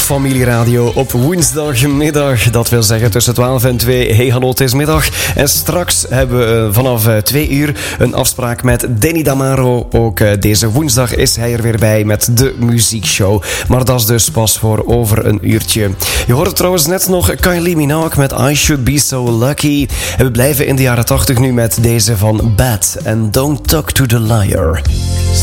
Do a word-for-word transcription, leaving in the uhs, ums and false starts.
Familieradio op woensdagmiddag. Dat wil zeggen tussen twaalf en twee. Hey, hallo, het is middag. En straks hebben we vanaf twee uur een afspraak met Danny Damaro. Ook deze woensdag is hij er weer bij met de muziekshow. Maar dat is dus pas voor over een uurtje. Je hoorde trouwens net nog Kylie Minogue met I Should Be So Lucky. En we blijven in de jaren tachtig nu met deze van Bad en Don't Talk to the Liar.